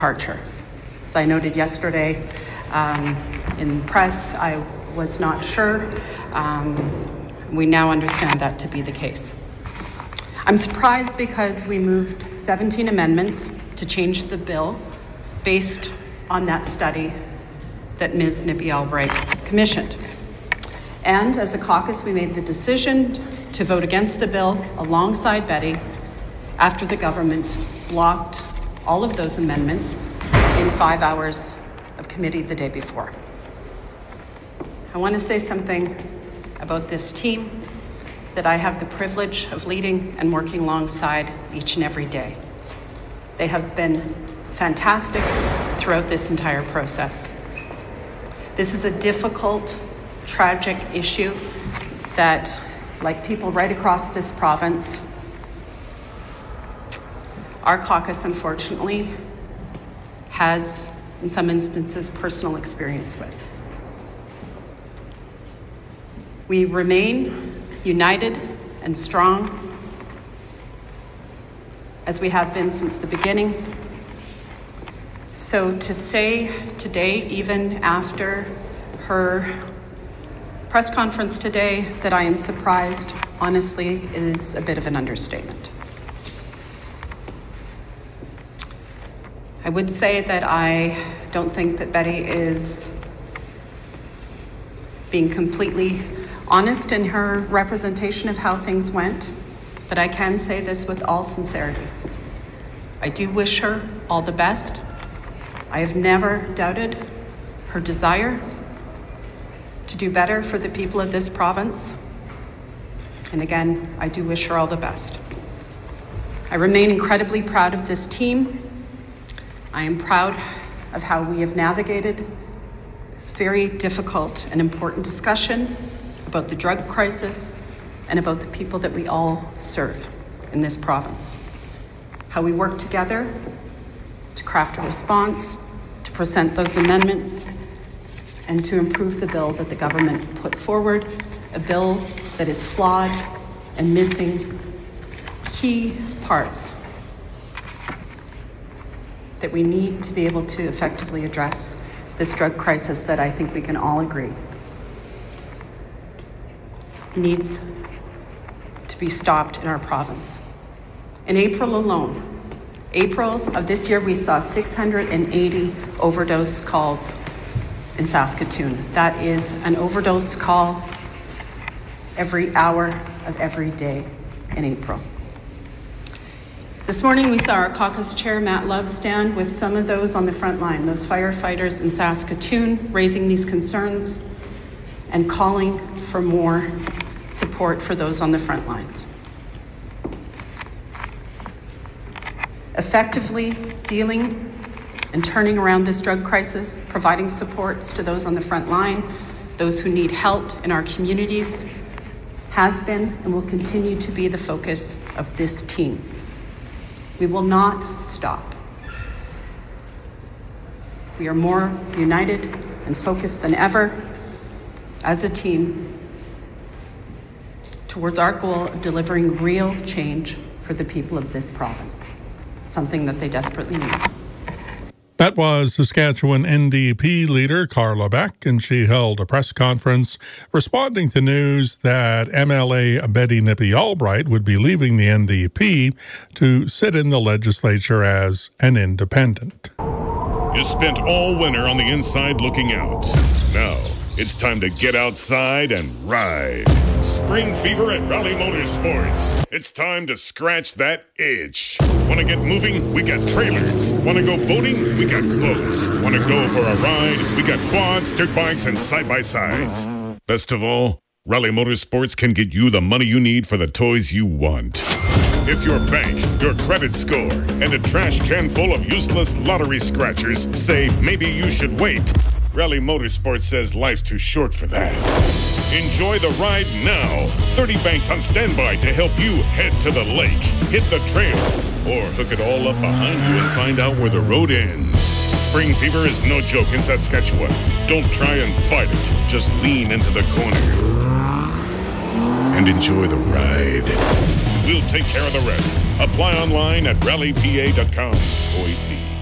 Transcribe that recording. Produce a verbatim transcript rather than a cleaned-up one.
departure. As I noted yesterday um, in press, I was not sure. Um, we now understand that to be the case. I'm surprised because we moved seventeen amendments to change the bill based on that study that Miz Nippy Albright commissioned. And as a caucus, we made the decision to vote against the bill alongside Betty after the government blocked all of those amendments in five hours of committee the day before. I want to say something about this team that I have the privilege of leading and working alongside each and every day. They have been fantastic throughout this entire process. This is a difficult, tragic issue that, like people right across this province, our caucus, unfortunately, has, in some instances, personal experience with. We remain united and strong, as we have been since the beginning. So to say today, even after her press conference today, that I am surprised, honestly, is a bit of an understatement. I would say that I don't think that Betty is being completely honest in her representation of how things went, but I can say this with all sincerity. I do wish her all the best. I have never doubted her desire to do better for the people of this province. And again, I do wish her all the best. I remain incredibly proud of this team. I am proud of how we have navigated this very difficult and important discussion about the drug crisis and about the people that we all serve in this province. How we work together to craft a response, to present those amendments, and to improve the bill that the government put forward, a bill that is flawed and missing key parts that we need to be able to effectively address this drug crisis that I think we can all agree needs to be stopped in our province. In April alone, April of this year, we saw six hundred eighty overdose calls in Saskatoon. That is an overdose call every hour of every day in April. This morning, we saw our caucus chair, Matt Love, stand with some of those on the front line, those firefighters in Saskatoon, raising these concerns and calling for more support for those on the front lines. Effectively dealing and turning around this drug crisis, providing supports to those on the front line, those who need help in our communities, has been and will continue to be the focus of this team. We will not stop. We are more united and focused than ever as a team towards our goal of delivering real change for the people of this province, something that they desperately need. That was Saskatchewan N D P leader Carla Beck, and she held a press conference responding to news that M L A Betty Nippy Albright would be leaving the N D P to sit in the legislature as an independent. You spent all winter on the inside looking out. Now it's time to get outside and ride. Spring fever at Rally Motorsports. It's time to scratch that itch. Want to get moving? We got trailers. Want to go boating? We got boats. Want to go for a ride? We got quads, dirt bikes, and side-by-sides. Best of all, Rally Motorsports can get you the money you need for the toys you want. If your bank, your credit score, and a trash can full of useless lottery scratchers say maybe you should wait, Rally Motorsports says life's too short for that. Enjoy the ride now. thirty banks on standby to help you head to the lake, hit the trail, or hook it all up behind you and find out where the road ends. Spring fever is no joke in Saskatchewan. Don't try and fight it. Just lean into the corner and enjoy the ride. We'll take care of the rest. Apply online at rally p a dot com. O A C.